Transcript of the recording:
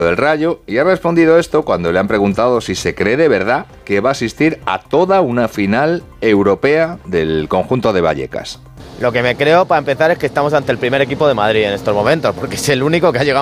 del Rayo y ha respondido esto cuando le han preguntado si se cree de verdad que va a asistir a toda una final europea del conjunto de Vallecas. Lo que me creo, para empezar, es que estamos ante el primer equipo de Madrid en estos momentos, porque es el único que ha llegado